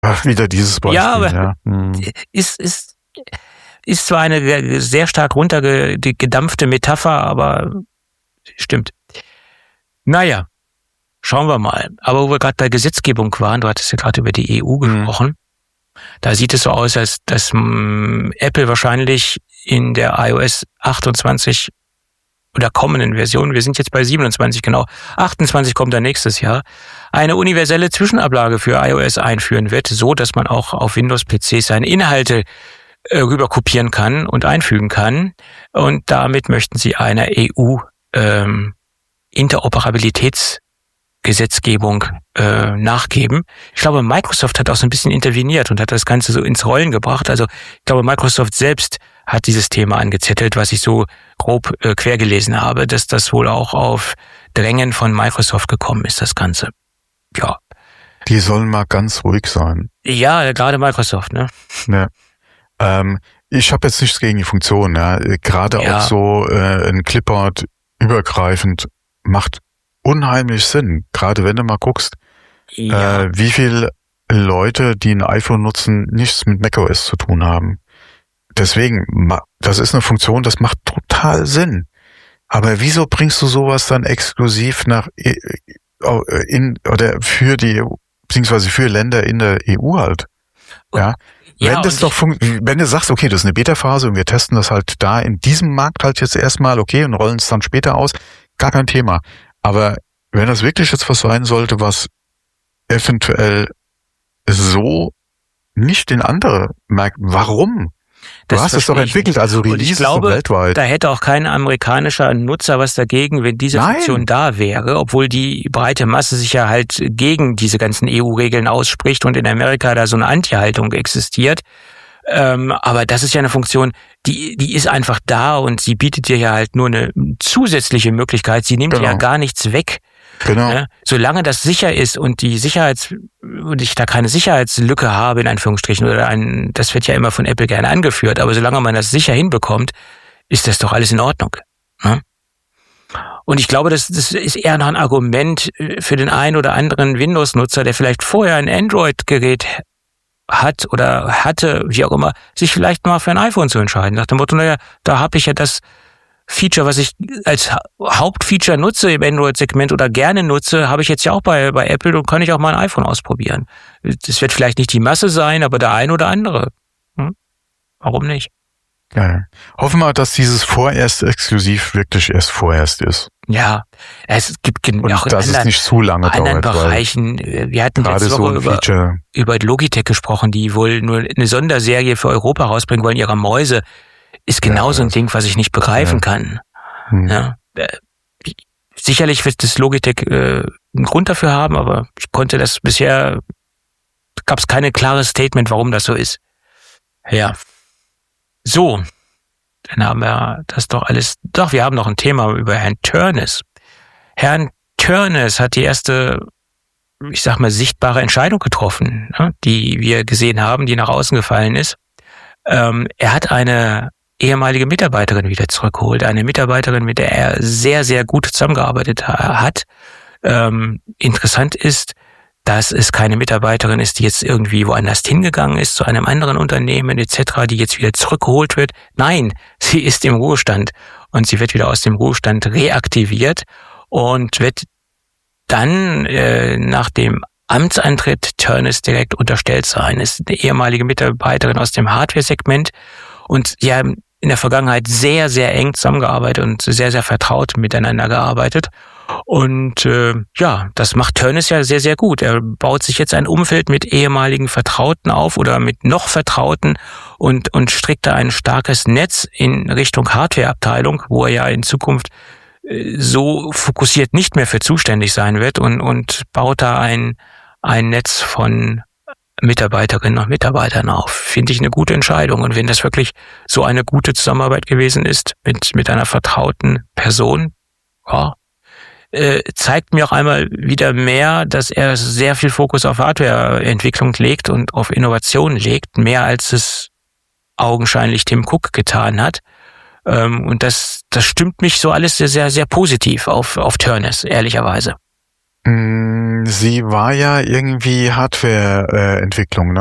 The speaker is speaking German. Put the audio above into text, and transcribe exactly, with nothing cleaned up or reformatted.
Ach, wieder dieses Beispiel. Ja, aber ja. Hm. ist, ist, ist zwar eine sehr stark runtergedampfte Metapher, aber stimmt. Naja, schauen wir mal. Aber wo wir gerade bei Gesetzgebung waren, du hattest ja gerade über die E U gesprochen, hm. da sieht es so aus, als dass m, Apple wahrscheinlich in der iOS achtundzwanzig oder kommenden Version, wir sind jetzt bei siebenundzwanzig genau, achtundzwanzig kommt dann nächstes Jahr, eine universelle Zwischenablage für iOS einführen wird, so dass man auch auf Windows-P Cs seine Inhalte äh, rüber kopieren kann und einfügen kann. Und damit möchten sie einer E U ähm, Interoperabilitätsgesetzgebung äh, nachgeben. Ich glaube, Microsoft hat auch so ein bisschen interveniert und hat das Ganze so ins Rollen gebracht. Also ich glaube, Microsoft selbst hat dieses Thema angezettelt, was ich so grob äh, quer gelesen habe, dass das wohl auch auf Drängen von Microsoft gekommen ist, das Ganze. Ja. Die sollen mal ganz ruhig sein. Ja, gerade Microsoft, ne? Ja. Ähm, ich habe jetzt nichts gegen die Funktion. Ja. Gerade ja. auch so äh, ein Clipboard übergreifend macht unheimlich Sinn. Gerade wenn du mal guckst, ja. äh, wie viele Leute, die ein iPhone nutzen, nichts mit macOS zu tun haben. Deswegen, das ist eine Funktion, das macht total Sinn. Aber wieso bringst du sowas dann exklusiv nach in oder für die beziehungsweise für Länder in der E U halt? Ja, ja wenn das doch fun- wenn du sagst, okay, das ist eine Beta-Phase und wir testen das halt da in diesem Markt halt jetzt erstmal, okay, und rollen es dann später aus, gar kein Thema. Aber wenn das wirklich jetzt was sein sollte, was eventuell so nicht in andere Märkten, warum? Du das hast es doch entwickelt, also Release ich glaube, weltweit. Da hätte auch kein amerikanischer Nutzer was dagegen, wenn diese Nein. Funktion da wäre, obwohl die breite Masse sich ja halt gegen diese ganzen E U-Regeln ausspricht und in Amerika da so eine Anti-Haltung existiert. Ähm, aber das ist ja eine Funktion, die die ist einfach da und sie bietet dir ja halt nur eine zusätzliche Möglichkeit. Sie nimmt genau. ja gar nichts weg. Genau. Ne? Solange das sicher ist und die Sicherheits und ich da keine Sicherheitslücke habe in Anführungsstrichen oder ein, das wird ja immer von Apple gerne angeführt, aber solange man das sicher hinbekommt, ist das doch alles in Ordnung. Ne? Und ich glaube, das, das ist eher noch ein Argument für den einen oder anderen Windows-Nutzer, der vielleicht vorher ein Android-Gerät hat oder hatte, wie auch immer, sich vielleicht mal für ein iPhone zu entscheiden. Nach dem Motto, naja, da habe ich ja das Feature, was ich als Hauptfeature nutze im Android-Segment oder gerne nutze, habe ich jetzt ja auch bei, bei Apple und kann ich auch mal ein iPhone ausprobieren. Das wird vielleicht nicht die Masse sein, aber der ein oder andere. Hm? Warum nicht? Geil. Hoffen wir, dass dieses vorerst exklusiv wirklich erst vorerst ist. Ja, es gibt genau auch in anderen, nicht zu lange anderen dauert, Bereichen. Wir hatten letzte so Woche über, über Logitech gesprochen, die wohl nur eine Sonderserie für Europa rausbringen wollen, ihrer Mäuse. Ist genau ja, so ein Ding, was ich nicht begreifen ja. kann. Hm. Ja, äh, sicherlich wird das Logitech äh, einen Grund dafür haben, aber ich konnte das bisher, gab es keine klares Statement, warum das so ist. Ja. So, dann haben wir das doch alles. Doch, wir haben noch ein Thema über Herrn Ternus. Herrn Ternus hat die erste, ich sag mal, sichtbare Entscheidung getroffen, ne, die wir gesehen haben, die nach außen gefallen ist. Ähm, er hat eine ehemalige Mitarbeiterin wieder zurückgeholt, eine Mitarbeiterin, mit der er sehr, sehr gut zusammengearbeitet hat. Ähm, interessant ist, dass es keine Mitarbeiterin ist, die jetzt irgendwie woanders hingegangen ist, zu einem anderen Unternehmen et cetera, die jetzt wieder zurückgeholt wird. Nein, sie ist im Ruhestand und sie wird wieder aus dem Ruhestand reaktiviert und wird dann äh, nach dem Amtsantritt Ternus direkt unterstellt sein. Ist eine ehemalige Mitarbeiterin aus dem Hardware-Segment und sie haben in der Vergangenheit sehr, sehr eng zusammengearbeitet und sehr, sehr vertraut miteinander gearbeitet. Und äh, ja, das macht Ternus ja sehr, sehr gut. Er baut sich jetzt ein Umfeld mit ehemaligen Vertrauten auf oder mit noch Vertrauten und, und strickt da ein starkes Netz in Richtung Hardware-Abteilung, wo er ja in Zukunft äh, so fokussiert nicht mehr für zuständig sein wird und, und baut da ein, ein Netz von Mitarbeiterinnen und Mitarbeitern auf. Finde ich eine gute Entscheidung. Und wenn das wirklich so eine gute Zusammenarbeit gewesen ist mit, mit einer vertrauten Person, ja, äh, zeigt mir auch einmal wieder mehr, dass er sehr viel Fokus auf Hardwareentwicklung legt und auf Innovation legt, mehr als es augenscheinlich Tim Cook getan hat. Ähm, und das, das stimmt mich so alles sehr, sehr, sehr positiv auf, auf Ternus, ehrlicherweise. Sie war ja irgendwie Hardware-Entwicklung, ne?